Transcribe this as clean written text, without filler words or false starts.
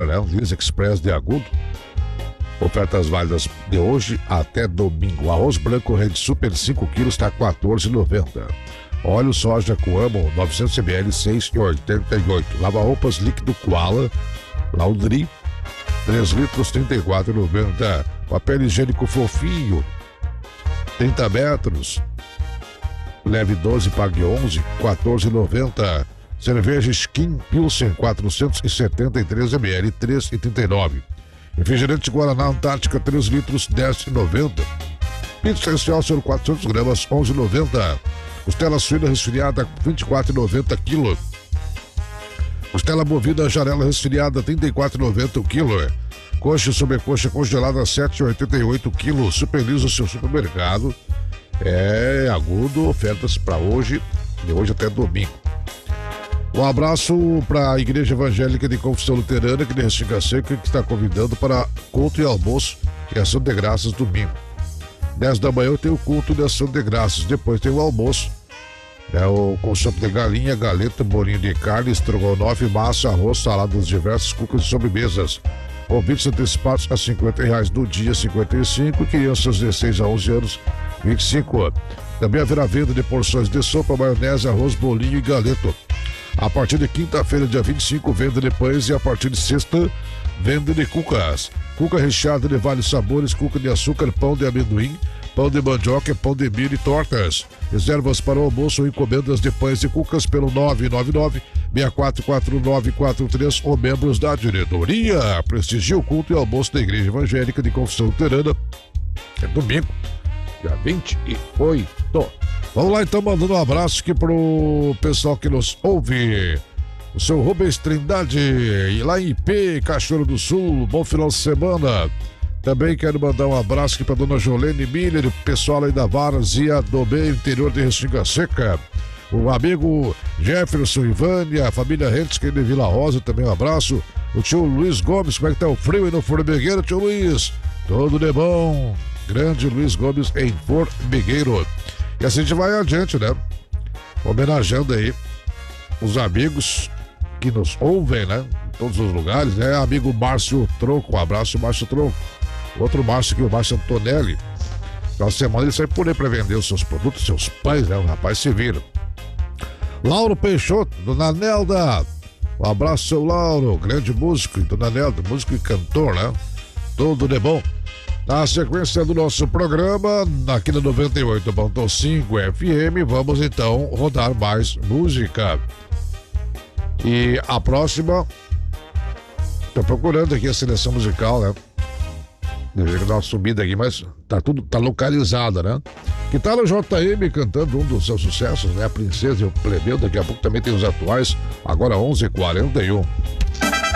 né? Lis Express de Agudo. Ofertas válidas de hoje até domingo. Arroz branco Rede Super 5 quilos está R$14,90. Óleo soja Coamo 900 ml 6,88. Lava-roupas líquido Koala Laundry 3 litros R$34,90. Papel higiênico fofinho 30 metros. Leve 12, pague 11, R$14,90. Cerveja Skin Pilsen 473 ml 3,39. Refrigerante Guaraná Antártica 3 litros R$10,90. Pizza Excelsior 400 gramas R$11,90. Costela suína resfriada R$24,90 quilo. Costela bovina jarela resfriada R$34,90 o quilo. Coxa e sobrecoxa congelada R$7,88 quilo. Superliso seu supermercado. Agudo, ofertas para hoje, de hoje até domingo. Um abraço para a Igreja Evangélica de Confissão Luterana aqui de Restinga Seca, que está convidando para culto e almoço e ação de graças domingo. 10 da manhã tem o culto de ação de graças, depois tem o almoço. Com sopa de galinha, galeta, bolinho de carne, estrogonofe, massa, arroz, saladas diversas, cucas e sobremesas. Convites antecipados a R$50 no dia, 55, crianças de 6 a 11 anos, 25. Também haverá venda de porções de sopa, maionese, arroz, bolinho e galeto. A partir de quinta-feira, dia 25, venda de pães e a partir de sexta, venda de cucas. Cuca recheada de vários sabores, cuca de açúcar, pão de amendoim, pão de mandioca, pão de milho e tortas. Reservas para o almoço ou encomendas de pães e cucas pelo 999-644943 ou membros da diretoria. Prestigie o culto e almoço da Igreja Evangélica de Confissão Luterana. É domingo, dia 28. Vamos lá então, mandando um abraço aqui pro pessoal que nos ouve. O seu Rubens Trindade, e lá em IP, Cachoeiro do Sul, bom final de semana. Também quero mandar um abraço aqui pra dona Jolene Miller, o pessoal aí da Várzea do Bem, interior de Restinga Seca. O amigo Jefferson Ivânia, a família Henrique de Vila Rosa, também um abraço. O tio Luiz Gomes, como é que tá o frio aí no Formigueiro, tio Luiz? Tudo de bom. Grande Luiz Gomes em Formigueiro. E assim a gente vai adiante, né? Homenageando aí os amigos que nos ouvem, né? Em todos os lugares, né? Amigo Márcio Tronco, um abraço, Márcio Tronco. Outro Márcio aqui, o Márcio Antonelli. Na semana ele sai por aí pra vender os seus produtos, seus pães, né? O rapaz se vira. Lauro Peixoto, dona Nelda. Um abraço, seu Lauro, grande músico, dona Nelda, músico e cantor, né? Tudo de bom. Na sequência do nosso programa, aqui no 98.5 FM, vamos então rodar mais música. E a próxima, tô procurando aqui a seleção musical, né? Deixa eu dar uma subida aqui, mas tá localizada, né? Que tal o JM cantando um dos seus sucessos, né? A Princesa e o Plebeu, daqui a pouco também tem os atuais, agora 11h41.